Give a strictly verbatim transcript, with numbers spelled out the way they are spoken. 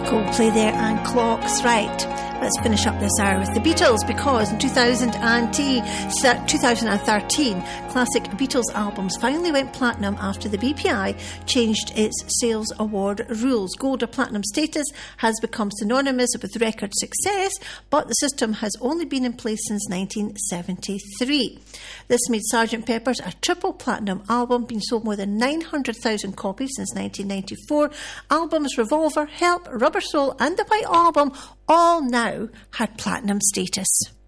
Coldplay there and Clocks. Right, let's finish up this hour with the Beatles, because in two thousand thirteen, classic Beatles albums finally went platinum after the B P I changed its sales award rules. Gold or platinum status has become synonymous with record success, but the system has only been in place since nineteen seventy-three. This made Sergeant Pepper's a triple platinum album, being sold more than nine hundred thousand copies since nineteen ninety-four. Albums Revolver, Help, Rubber Soul and The White Album all now had platinum status.